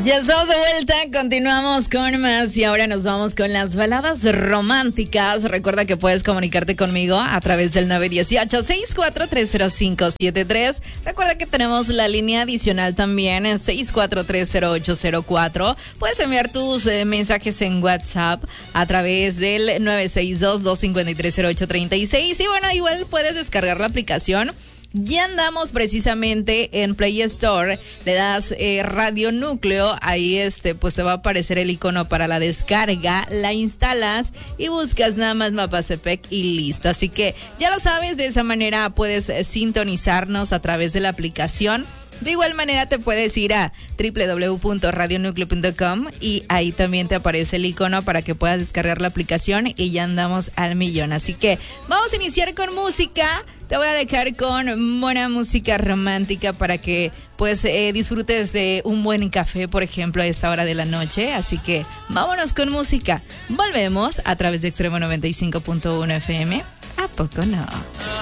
Ya estamos de vuelta, continuamos con más y ahora nos vamos con las baladas románticas. Recuerda que puedes comunicarte conmigo a través del 918-6430573. Recuerda que tenemos la línea adicional también en 6430804. Puedes enviar tus mensajes en WhatsApp a través del 962-253-0836. Y bueno, igual puedes descargar la aplicación. Ya andamos precisamente en Play Store, le das Radio Núcleo, ahí pues te va a aparecer el icono para la descarga, la instalas y buscas nada más Mapastepec y listo. Así que ya lo sabes, de esa manera puedes sintonizarnos a través de la aplicación. De igual manera te puedes ir a www.radionucleo.com y ahí también te aparece el icono para que puedas descargar la aplicación y ya andamos al millón. Así que vamos a iniciar con música. Te voy a dejar con buena música romántica para que pues disfrutes de un buen café, por ejemplo, a esta hora de la noche. Así que vámonos con música. Volvemos a través de Extremo 95.1 FM. ¿A poco no?